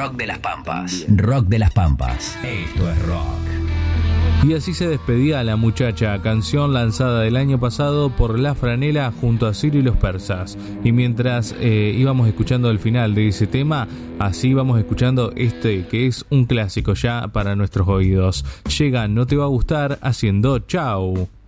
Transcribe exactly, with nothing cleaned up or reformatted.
Rock de las Pampas. Rock de las Pampas. Esto es rock. Y así se despedía La Muchacha, canción lanzada del año pasado por La Franela junto a Ciro y los Persas. Y mientras eh, íbamos escuchando el final de ese tema, así íbamos escuchando este que es un clásico ya para nuestros oídos. Llega No Te Va a Gustar haciendo Chau.